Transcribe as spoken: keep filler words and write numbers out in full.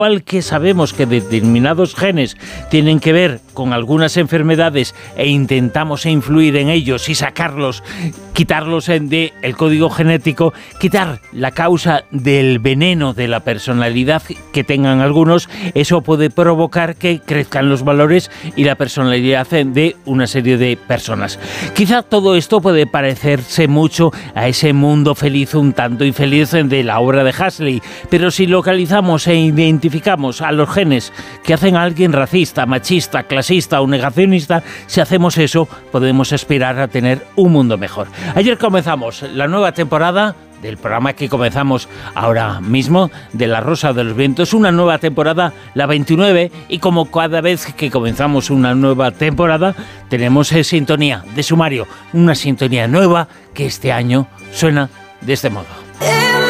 igual que sabemos que determinados genes tienen que ver con algunas enfermedades e intentamos influir en ellos y sacarlos, quitarlos del código genético, quitar la causa del veneno de la personalidad que tengan algunos, eso puede provocar que crezcan los valores y la personalidad de una serie de personas. Quizá todo esto puede parecerse mucho a ese mundo feliz, un tanto infeliz de la obra de Huxley, pero si localizamos e identificamos a los genes que hacen a alguien racista, machista, clasista o negacionista, si hacemos eso, podemos aspirar a tener un mundo mejor. Ayer comenzamos la nueva temporada del programa que comenzamos ahora mismo, de La Rosa de los Vientos, una nueva temporada, la veintinueve, y como cada vez que comenzamos una nueva temporada, tenemos eh, sintonía de sumario, una sintonía nueva que este año suena de este modo.